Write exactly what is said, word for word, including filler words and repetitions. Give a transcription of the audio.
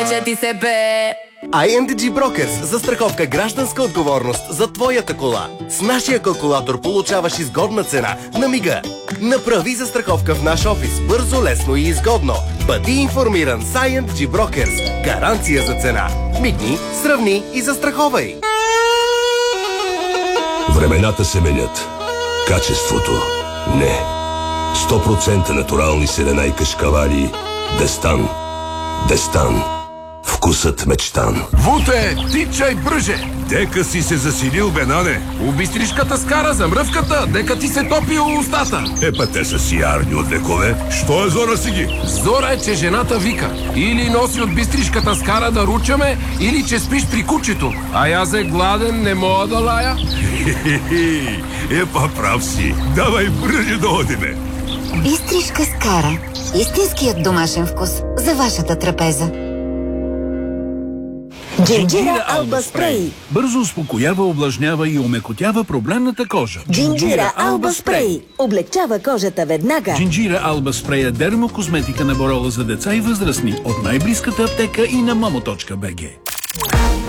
вече ти се пее. ай ен ди джи Brokers – застраховка гражданска отговорност за твоята кола. С нашия калкулатор получаваш изгодна цена на мига. Направи застраховка в наш офис бързо, лесно и изгодно. Бъди информиран с ай ен ди джи Brokers. Гаранция за цена. Мигни, сравни и застраховай. Времената се менят. Качеството – не. сто процента натурални селена и кашкавали. Дестан. Дестан. Вкусът мечтан. Вуте, тичай бръже! Дека си се засилил, бенане. Убистришката скара за мръвката, дека ти се топи устата. Епа те са сиярни от векове. Що е зора си ги? Зора е, че жената вика. Или носи от бистришката скара да ручаме, или че спиш при кучето. А аз е гладен, не мога да лая. Епа прав си. Давай бръже да одиме. Бистришка скара. Истинският домашен вкус за вашата трапеза. Джинджира Алба Спрей. Бързо успокоява, увлажнява и омекотява проблемната кожа. Джинджира Алба Спрей. Облегчава кожата веднага. Джинджира Алба Спрей е дермокозметика на Борола за деца и възрастни от най-близката аптека и на момо точка би джи.